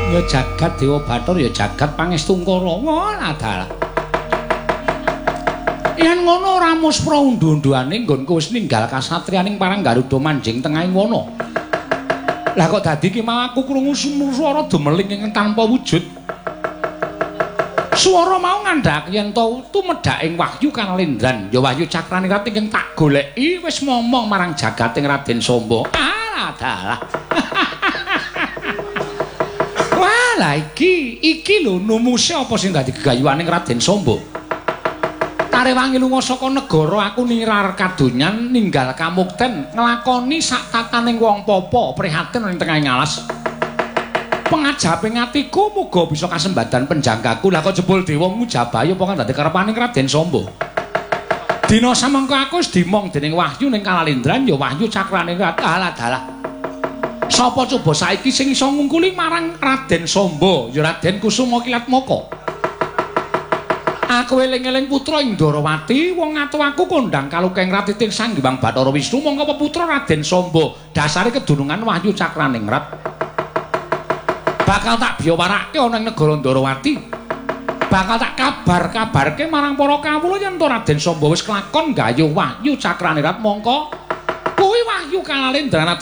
Ya jagat Dewa Bathara ya jagat Pangestungkara. Ngono dalah. Yen ngono ora muspra undu-unduane nggonku wis ninggal kasatriyaning parang Garuda manjing tengahing wana. Lah kok dadi ki mau aku krungu swara demeling ing tanpa wujud. Swara mau ngandhak yen to tumedhaking Wahyu Kanalendran, ya Wahyu Cakraningrat ingkang tak goleki wis momong marang jagating Raden Samba. Alah dalah. Wah, lah iki lho numuse apa sing dadi gegayuhaning Raden Samba. Tarewangi lunga saka negara aku nirar kadonyan ninggal kamukten nglakoni sak tataning wong popo prihatin ing tengahing alas. Pengajaping atiku muga bisa kasembadan penjangkaku. Lah kok jebul dewa Mujabaya apa kang dadi karepaning Raden Samba. Dina samangka aku wis dimong dening Wahyu ning Kanalendran ya Wahyu Cakraningrat. Alah dalah. Sapa coba saiki sing iso ngungkuli marang Raden Samba? Ya Raden Kusuma Kilatmaka. Aku eling-eling putra Indrawati, wong atuh aku kondang kalukeng ratiting Sang Hyang Bathara Wisnu mongko peputra Raden Samba. Dasare kedunungan Wahyu Cakraningrat. Bakal tak biyawarake ana ing negara Ndrawati. Bakal tak kabar-kabarke marang para kawula yen to Raden Samba wis kelakon gayuh Wahyu Cakraningrat mongko kuwi Wahyu Kanalendran